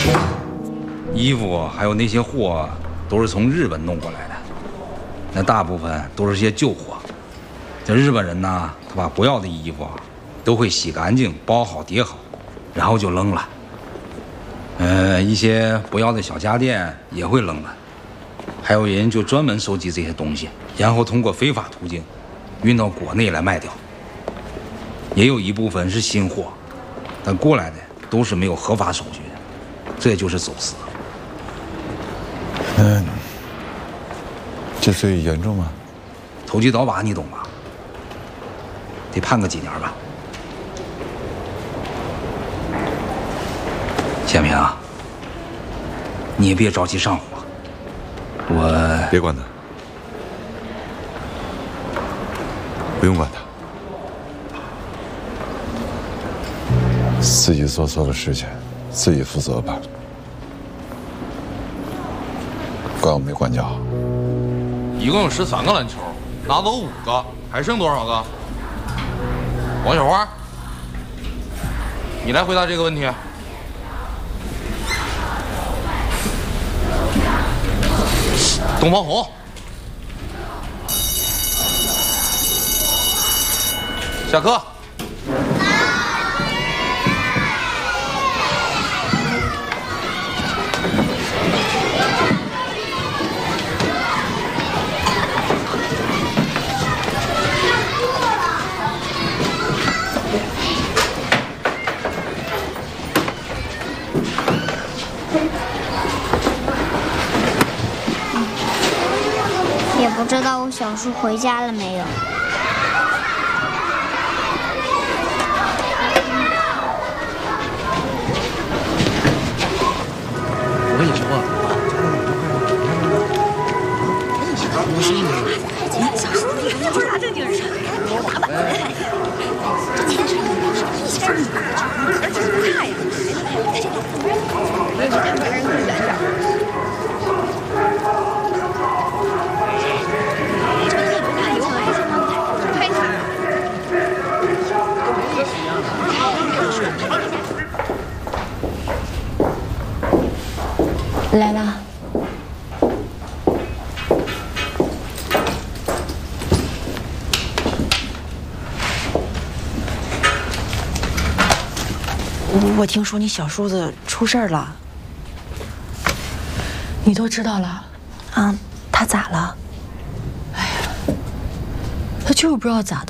衣服还有那些货都是从日本弄过来的，那大部分都是些旧货。这日本人呢，他把不要的衣服都会洗干净、包好、叠好，然后就扔了。一些不要的小家电也会扔了。还有人就专门收集这些东西，然后通过非法途径运到国内来卖掉。也有一部分是新货，但过来的都是没有合法手续的，这就是走私。 这罪严重吗？ 投机倒把你懂吧？得判个几年吧。建明啊，你也别着急上火，我别管他，不用管他，自己做错了事情，自己负责吧，管我没管教。 一共有13个篮球，拿走5个，还剩多少个？王小花，你来回答这个问题。东方红，下课。 也不知道我小叔回家了没有。 我跟你说，不是因为小叔子还不拿正经事，打板。这件事一下你爸而且是怕呀，你看别人更远点。 来了。 我听说你小叔子出事儿了。 你都知道了？ 啊，他咋了？ 哎呀，他就是不知道咋的。